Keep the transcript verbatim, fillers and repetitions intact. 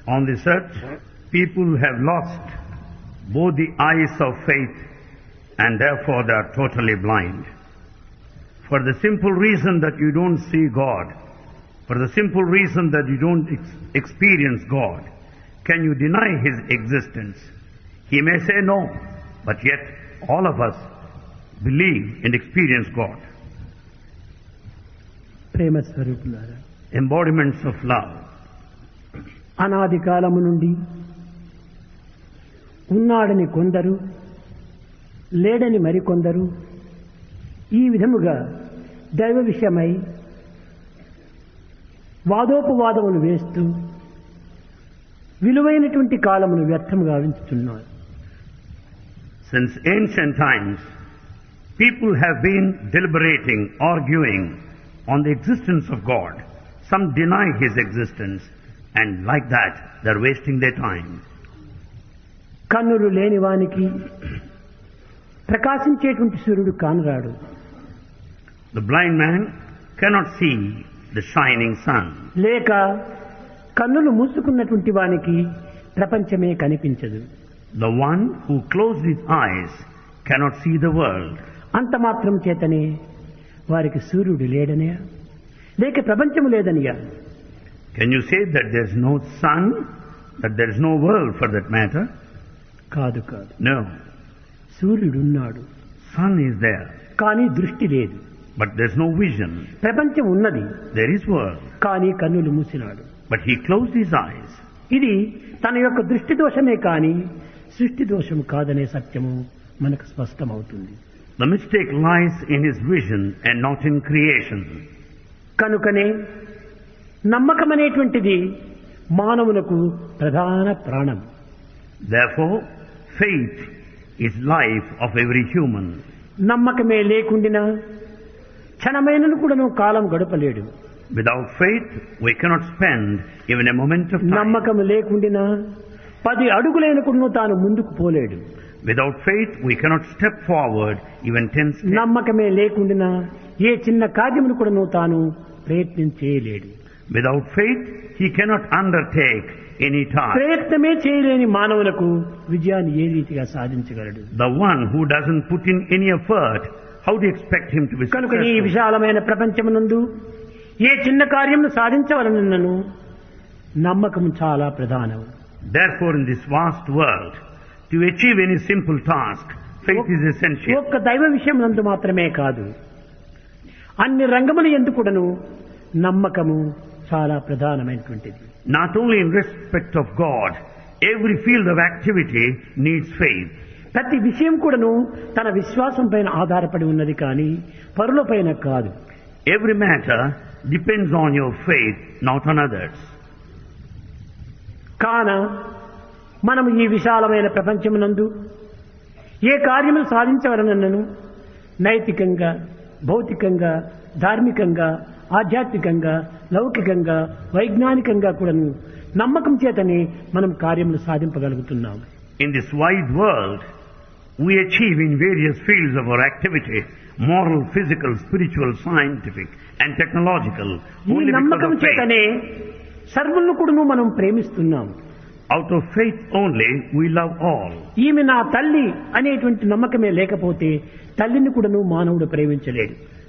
On this earth, people have lost both the eyes of faith and therefore they are totally blind. For the simple reason that you don't see God, for the simple reason that you don't ex- experience God, can you deny His existence? He may say no, but yet all of us believe and experience God. ప్రేమ స్వరూపులారా, Embodiments of love. అనాది కాలము నుండి ఉన్నాడని కొందరు, లేడని మరికొందరు ఈ విధముగా దైవ విషయమై వాదోపవాదములు వేస్తూ విలువైనటువంటి కాలమును వ్యర్థముగా గావించుతున్నారు. Since ancient times, people have been deliberating, arguing on the existence of God. Some deny His existence, and like that, they're wasting their time. కన్నులు లేని వానికి ప్రకాశించేటువంటి సూర్యుడు కానరాడు. The blind man cannot see the shining sun. లేక కన్నులు మూసుకున్నటువంటి వానికి ప్రపంచమే కనిపించదు. The one who closed his eyes cannot see the world. అంత మాత్రం చేతనే వారికి సూర్యుడు లేడనే, లేక ప్రపంచము లేదనియా? Can you say that there's no sun, that there's no world for that matter? కాదు కాదు. No. సూర్యుడున్నాడు, Sun is there, కానీ దృష్టి లేదు. but there's no vision. ప్రపంచం ఉన్నది, There is world, కానీ కన్నులు మూసినాడు. but he closed his eyes. ఇది తన యొక్క దృష్టి దోషమే కానీ సృష్టి దోషము కాదనే సత్యము మనకు స్పష్టమవుతుంది. The mistake lies in his vision and not in creation. కనుకనే నమ్మకం అనేటువంటిది మానవులకు ప్రధాన ప్రాణం. Therefore, faith is life of every human. నమ్మకమే లేకుండినా క్షణమైనను కూడాను కాలం గడపలేడు. Without faith, we cannot spend even a moment of time. నమ్మకం లేకుండినా పది అడుగులైన కూడాను తాను ముందుకు పోలేడు. Without faith, we cannot step forward even ten steps. నమ్మకమే లేకుండినా ఏ చిన్న కార్యమును కూడాను తాను ప్రయత్నం చేయలేడు. Without faith, he cannot undertake any task. ప్రయత్నమే చేయలేని మానవులకు విజయాన్ని ఏ రీతిగా సాధించగలడు? The one who doesn't put in any effort, how do you expect him to be కనుక ఈ successful? విశాలమైన ప్రపంచమునందు ఏ చిన్న కార్యమును సాధించవలనను నమ్మకం చాలా ప్రధానం. Therefore, in this vast world, to achieve any simple task, faith is essential. ఒక్క దైవ విషయం నందు మాత్రమే కాదు, అన్ని రంగములు యందు కూడాను నమ్మకము చాలా ప్రధానమైనటువంటిది. Not only in respect of God, every field of activity needs faith. ప్రతి విషయం కూడాను తన విశ్వాసం పైన ఆధారపడి ఉన్నది కానీ పరుల పైన కాదు. Every matter depends on your faith, not on others. కాన మనము ఈ విశాలమైన ప్రపంచమునందు ఏ కార్యములు సాధించవలనను నైతికంగా, భౌతికంగా, ధార్మికంగా, ఆధ్యాత్మికంగా, లౌకికంగా, వైజ్ఞానికంగా కూడా నమ్మకం చేతనే మనం కార్యములు సాధింపగలుగుతున్నాం. In this wide world, we achieve in various fields of our activity, moral, physical, spiritual, scientific and technological, ఈ only because నమ్మకం of faith. చేతనే సర్వులను కూడా మనం ప్రేమిస్తున్నాం. Out of faith only, we love all. ఈమె నా తల్లి అనేటువంటి నమ్మకమే లేకపోతే తల్లిని కూడాను మానవుడు ప్రేమించలేడు.